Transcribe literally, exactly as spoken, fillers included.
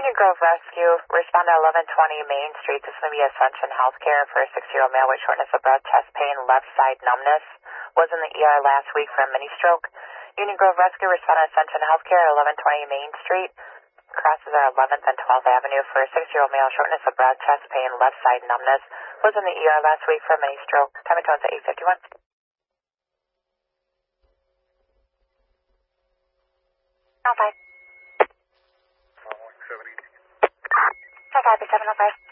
Union Grove Rescue, respond to eleven twenty Main Street. This is going to be Ascension Healthcare for a six-year-old male with shortness of breath, chest pain, left side numbness. Was in the E R last week for a mini stroke. Union Grove Rescue, respond to Ascension Healthcare, eleven twenty Main Street. Crosses our eleventh and twelfth Avenue for a six-year-old male, shortness of breath, chest pain, left side numbness. Was in the E R last week for a mini stroke. Time and tones at eight fifty-one. Oh five. one seventy. I got the seven oh five.